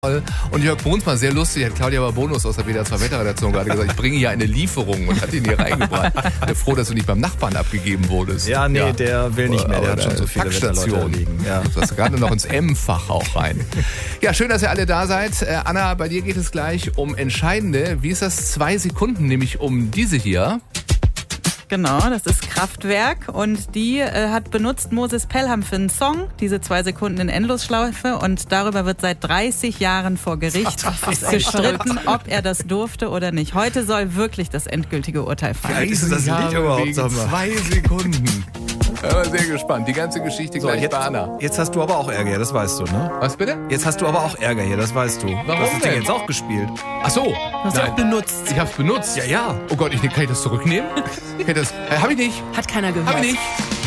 Und Jörg Brunsmann, sehr lustig, hat Claudia Bonus aus der WDR 2 Wetterredaktion gerade gesagt, ich bringe hier eine Lieferung und hat ihn hier reingebracht. Ich bin froh, dass du nicht beim Nachbarn abgegeben wurdest. Ja, nee, ja. Der will nicht mehr, der hat schon so viele Packstation liegen. Ja. Du hast gerade noch ins M-Fach auch rein. Ja, schön, dass ihr alle da seid. Anna, bei dir geht es gleich um Entscheidende. Wie ist das? 2 Sekunden, nämlich um diese hier. Genau, das ist Kraftwerk und die hat benutzt Moses Pelham für einen Song, diese 2 Sekunden in Endlosschleife, und darüber wird seit 30 Jahren vor Gericht gestritten, ob er das durfte oder nicht. Heute soll wirklich das endgültige Urteil fallen. Ja, ist das Lied überhaupt? 2 Sekunden. Ich bin sehr gespannt. Die ganze Geschichte so, gleich bei Anna. Jetzt hast du aber auch Ärger hier, das weißt du, ne? Was bitte? Jetzt hast du aber auch Ärger hier, das weißt du. Warum du hast das Ding denn? jetzt auch gespielt. Ach so. Hast du auch benutzt? Ich hab's benutzt? Ja. Oh Gott, kann ich das zurücknehmen? Hab ich nicht. Hat keiner gehört. Hab ich nicht.